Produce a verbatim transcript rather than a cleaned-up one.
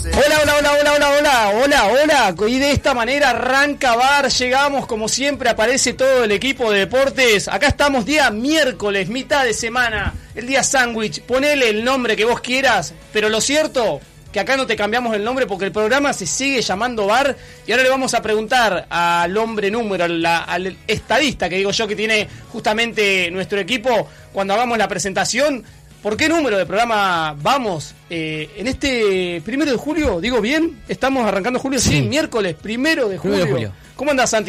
Hola, hola, hola, hola, hola, hola, hola, hola. Y de esta manera arranca Bar, llegamos como siempre, aparece todo el equipo de deportes. Acá estamos día miércoles, mitad de semana, el día sándwich. Ponele el nombre que vos quieras, pero lo cierto, que acá no te cambiamos el nombre porque el programa se sigue llamando Bar. Y ahora le vamos a preguntar al hombre número, al, al estadista que digo yo que tiene justamente nuestro equipo cuando hagamos la presentación. ¿Por qué número de programa vamos? Eh, en este primero de julio, digo bien, estamos arrancando julio, sí, sí miércoles, primero de julio. Primero de julio. ¿Cómo andás, Santi?